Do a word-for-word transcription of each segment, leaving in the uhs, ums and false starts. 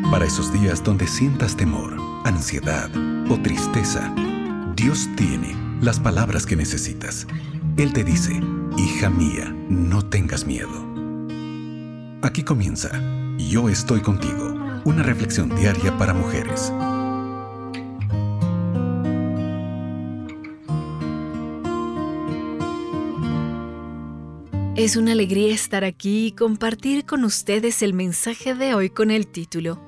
Para esos días donde sientas temor, ansiedad o tristeza, Dios tiene las palabras que necesitas. Él te dice: hija mía, no tengas miedo. Aquí comienza Yo estoy contigo, una reflexión diaria para mujeres. Es una alegría estar aquí y compartir con ustedes el mensaje de hoy con el título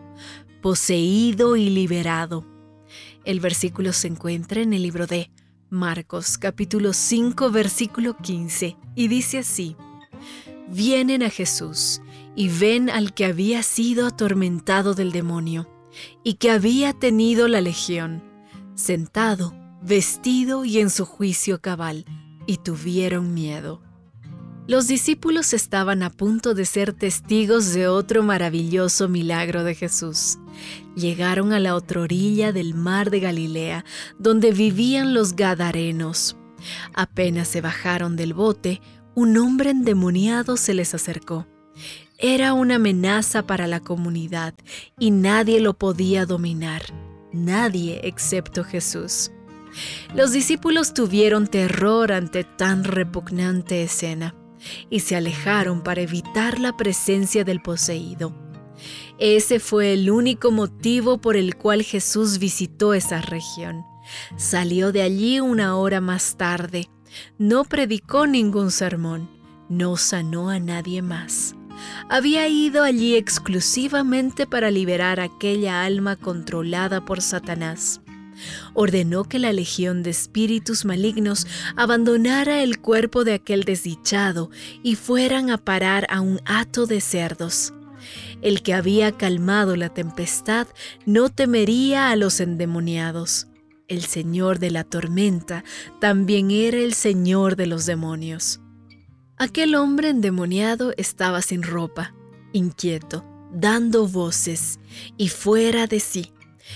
Poseído y liberado. El versículo se encuentra en el libro de Marcos, capítulo cinco, versículo quince, y dice así: Vienen a Jesús y ven al que había sido atormentado del demonio y que había tenido la legión, sentado, vestido y en su juicio cabal, y tuvieron miedo. Los discípulos estaban a punto de ser testigos de otro maravilloso milagro de Jesús. Llegaron a la otra orilla del mar de Galilea, donde vivían los gadarenos. Apenas se bajaron del bote, un hombre endemoniado se les acercó. Era una amenaza para la comunidad y nadie lo podía dominar, nadie excepto Jesús. Los discípulos tuvieron terror ante tan repugnante escena y se alejaron para evitar la presencia del poseído. Ese fue el único motivo por el cual Jesús visitó esa región. Salió de allí una hora más tarde. No predicó ningún sermón, no sanó a nadie más. Había ido allí exclusivamente para liberar a aquella alma controlada por Satanás. Ordenó que la legión de espíritus malignos abandonara el cuerpo de aquel desdichado y fueran a parar a un hato de cerdos. El que había calmado la tempestad no temería a los endemoniados. El señor de la tormenta también era el señor de los demonios. Aquel hombre endemoniado estaba sin ropa, inquieto, dando voces y fuera de sí.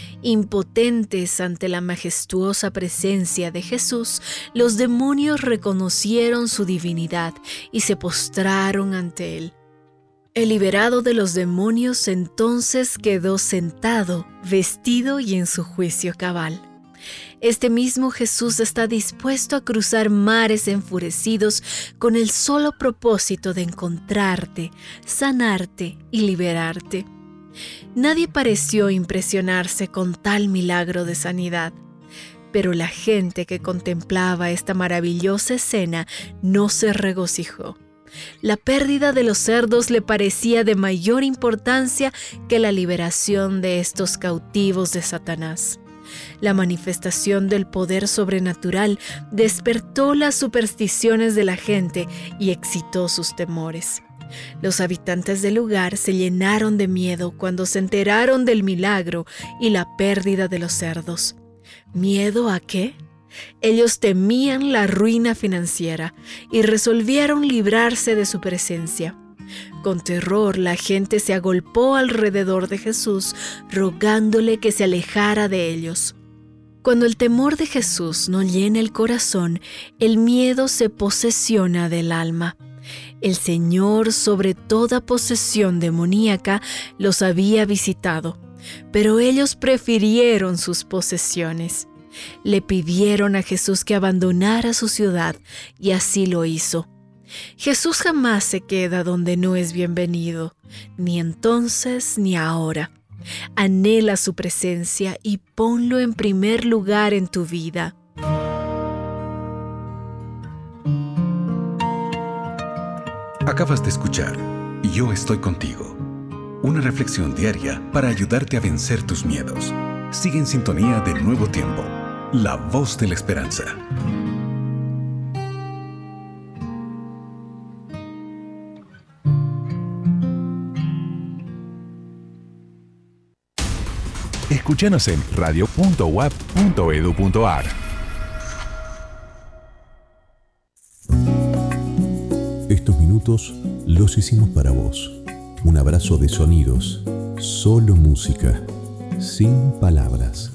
Impotentes ante la majestuosa presencia de Jesús, los demonios reconocieron su divinidad y se postraron ante él. El liberado de los demonios entonces quedó sentado, vestido y en su juicio cabal. Este mismo Jesús está dispuesto a cruzar mares enfurecidos con el solo propósito de encontrarte, sanarte y liberarte. Nadie pareció impresionarse con tal milagro de sanidad, pero la gente que contemplaba esta maravillosa escena no se regocijó. La pérdida de los cerdos le parecía de mayor importancia que la liberación de estos cautivos de Satanás. La manifestación del poder sobrenatural despertó las supersticiones de la gente y excitó sus temores. Los habitantes del lugar se llenaron de miedo cuando se enteraron del milagro y la pérdida de los cerdos. ¿Miedo a qué? Ellos temían la ruina financiera y resolvieron librarse de su presencia. Con terror, la gente se agolpó alrededor de Jesús, rogándole que se alejara de ellos. Cuando el temor de Jesús no llena el corazón, el miedo se posesiona del alma. El Señor, sobre toda posesión demoníaca, los había visitado, pero ellos prefirieron sus posesiones. Le pidieron a Jesús que abandonara su ciudad y así lo hizo. Jesús jamás se queda donde no es bienvenido, ni entonces ni ahora. Anhela su presencia y ponlo en primer lugar en tu vida. Acabas de escuchar Yo estoy contigo, una reflexión diaria para ayudarte a vencer tus miedos. Sigue en sintonía de Nuevo Tiempo, la voz de la esperanza. Escúchanos en radio punto u a p punto e d u punto a r. Estos minutos los hicimos para vos. Un abrazo de sonidos, solo música, sin palabras.